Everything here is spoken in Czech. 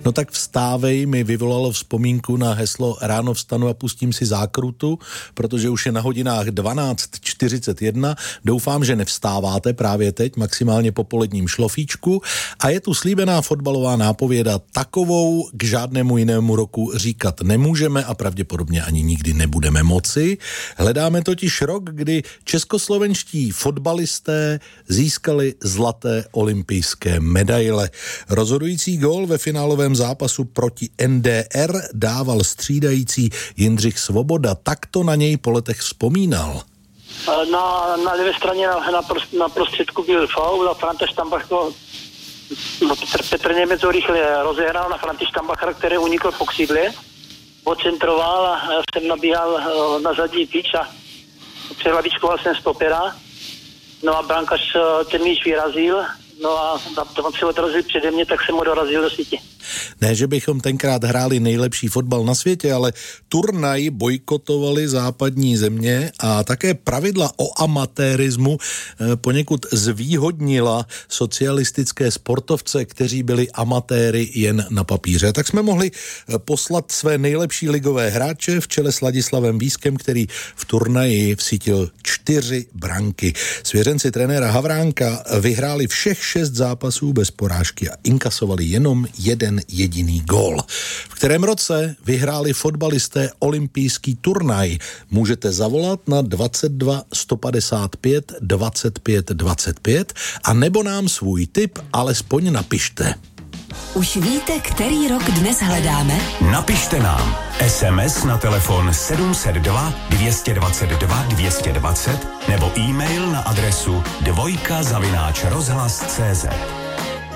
No tak Vstávej mi vyvolalo vzpomínku na heslo Ráno vstanu a pustím si zákrutu, protože už je na hodinách 12:41. Doufám, že nevstáváte právě teď, maximálně po poledním šlofíčku. A je tu slíbená fotbalová nápověda, takovou k žádnému jinému roku říkat nemůžeme a pravděpodobně ani nikdy nebudeme moci. Hledáme totiž rok, kdy českoslovenští fotbalisté získali zlaté olympijské medaile. Rozhodující gól ve finálovém zápasu proti NDR dával střídající Jindřich Svoboda. Tak to na něj po letech vzpomínal. Na levé straně na prostředku byl faul a Franta Štambach Petr Němec ho rychle rozehrál na Franti Štambachera, který unikl po křídle, odcentroval a já jsem nabíhal na zadní tyč a přehlavičkoval jsem stopera. No a brankář ten míč vyrazil, no a on se odrazil přede mě, tak jsem ho dorazil do sítě. Ne, že bychom tenkrát hráli nejlepší fotbal na světě, ale turnaj bojkotovali západní země a také pravidla o amatérismu poněkud zvýhodnila socialistické sportovce, kteří byli amatéry jen na papíře. Tak jsme mohli poslat své nejlepší ligové hráče v čele s Ladislavem Vískem, který v turnaji vsítil 4 branky. Svěřenci trenéra Havránka vyhráli všech 6 zápasů bez porážky a inkasovali jenom jeden jediný gól. V kterém roce vyhráli fotbalisté olympijský turnaj? Můžete zavolat na 22 155 25 25 a nebo nám svůj tip alespoň napište. Už víte, který rok dnes hledáme? Napište nám SMS na telefon 702 222 220 nebo e-mail na adresu dvojka@rozhlas.cz.